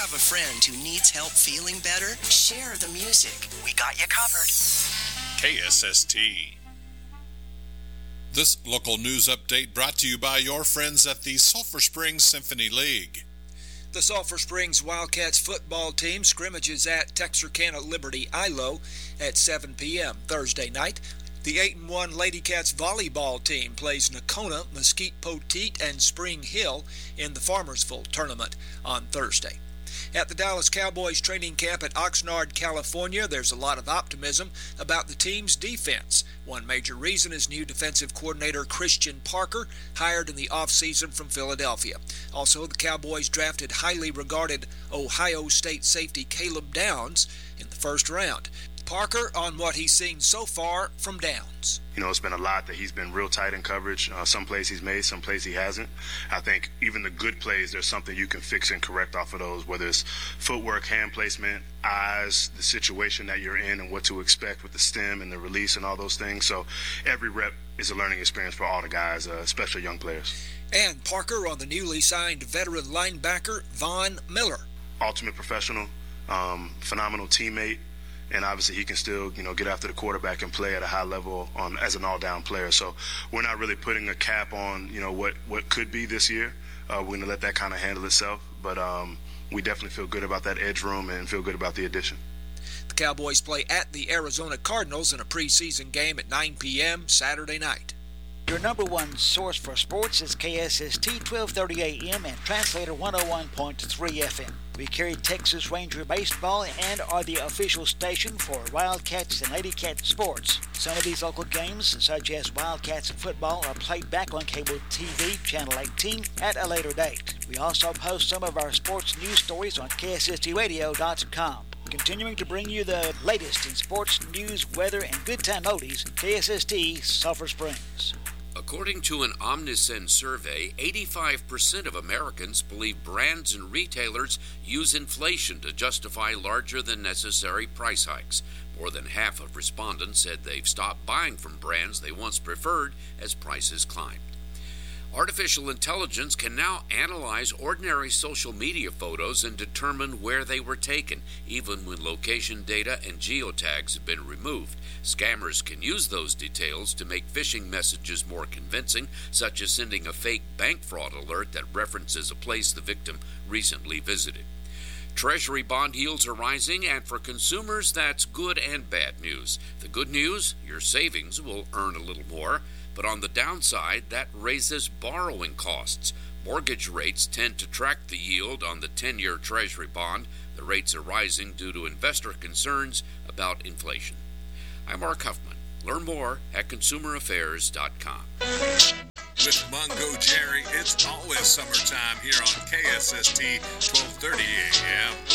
have a friend who needs help feeling better? Share the music. We got you covered. KSST. This local news update brought to you by your friends at the Sulphur Springs Symphony League. The Sulphur Springs Wildcats football team scrimmages at Texarkana Liberty ILO at 7 p.m. Thursday night. The 8-1 Lady Cats volleyball team plays Nocona, Mesquite Poteet, and Spring Hill in the Farmersville tournament on Thursday. At the Dallas Cowboys training camp at Oxnard, California, there's a lot of optimism about the team's defense. One major reason is new defensive coordinator Christian Parker, hired in the offseason from Philadelphia. Also, the Cowboys drafted highly regarded Ohio State safety Caleb Downs in the first round. Parker on what he's seen so far from Downs. You know, it's been a lot that he's been real tight in coverage. Some plays he's made, some plays he hasn't. I think even the good plays, there's something you can fix and correct off of those, whether it's footwork, hand placement, eyes, the situation that you're in and what to expect with the stem and the release and all those things. So every rep is a learning experience for all the guys, especially young players. And Parker on the newly signed veteran linebacker Von Miller. Ultimate professional, phenomenal teammate. And obviously he can still, get after the quarterback and play at a high level as an all-down player. So we're not really putting a cap on, what could be this year. We're going to let that kind of handle itself. But we definitely feel good about that edge room and feel good about the addition. The Cowboys play at the Arizona Cardinals in a preseason game at 9 p.m. Saturday night. Your number one source for sports is KSST 1230 AM and Translator 101.3 FM. We carry Texas Ranger baseball and are the official station for Wildcats and Lady Cats sports. Some of these local games, such as Wildcats football, are played back on cable TV, Channel 18, at a later date. We also post some of our sports news stories on KSSTradio.com. Continuing to bring you the latest in sports, news, weather, and good time oldies, KSST Sulphur Springs. According to an Omnisend survey, 85% of Americans believe brands and retailers use inflation to justify larger than necessary price hikes. More than half of respondents said they've stopped buying from brands they once preferred as prices climbed. Artificial intelligence can now analyze ordinary social media photos and determine where they were taken, even when location data and geotags have been removed. Scammers can use those details to make phishing messages more convincing, such as sending a fake bank fraud alert that references a place the victim recently visited. Treasury bond yields are rising, and for consumers, that's good and bad news. The good news, your savings will earn a little more, but on the downside, that raises borrowing costs. Mortgage rates tend to track the yield on the 10-year Treasury bond. The rates are rising due to investor concerns about inflation. I'm Mark Huffman. Learn more at consumeraffairs.com. With Mungo Jerry, it's always summertime here on KSST 1230 AM.